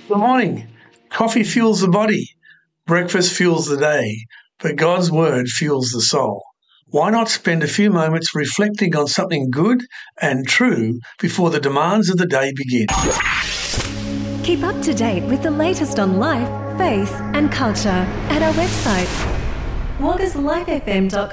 Good morning. Coffee fuels the body, breakfast fuels the day, but God's word fuels the soul. Why not spend a few moments reflecting on something good and true before the demands of the day begin? Keep up to date with the latest on life, faith and culture at our website, waggerslifefm.com.au.